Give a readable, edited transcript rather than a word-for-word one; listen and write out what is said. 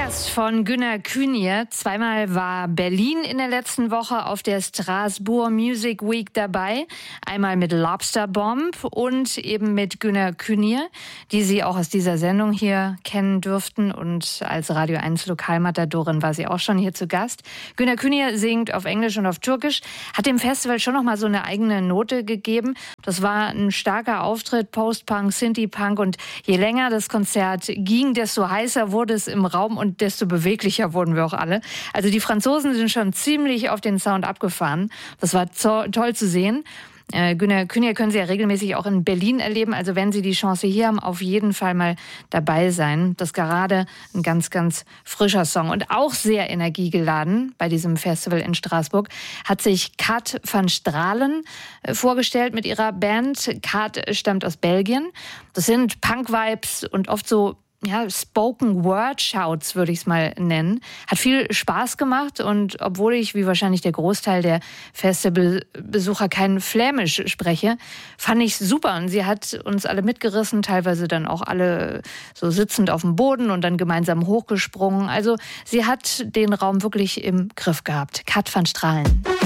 Gast von Günner Künier. Zweimal war Berlin in der letzten Woche auf der Strasbourg Music Week dabei. Einmal mit Lobster Bomb und eben mit Günner Künier, die Sie auch aus dieser Sendung hier kennen dürften. Und als Radio 1 Lokalmatadorin war sie auch schon hier zu Gast. Günner Künier singt auf Englisch und auf Türkisch, hat dem Festival schon noch mal so eine eigene Note gegeben. Das war ein starker Auftritt, Post-Punk, Synthie-Punk, und je länger das Konzert ging, desto heißer wurde es im Raum und desto beweglicher wurden wir auch alle. Also die Franzosen sind schon ziemlich auf den Sound abgefahren. Das war toll zu sehen. Günner Künier können Sie ja regelmäßig auch in Berlin erleben. Also wenn Sie die Chance hier haben, auf jeden Fall mal dabei sein. Das ist gerade ein ganz, ganz frischer Song und auch sehr energiegeladen bei diesem Festival in Straßburg. Hat sich Kat van Stralen vorgestellt mit ihrer Band. Kat stammt aus Belgien. Das sind Punk-Vibes und oft so Spoken-Word-Shouts, würde ich es mal nennen. Hat viel Spaß gemacht, und obwohl ich, wie wahrscheinlich der Großteil der Festivalbesucher, kein Flämisch spreche, fand ich super. Und sie hat uns alle mitgerissen, teilweise dann auch alle so sitzend auf dem Boden und dann gemeinsam hochgesprungen. Also sie hat den Raum wirklich im Griff gehabt. Kat van Stralen.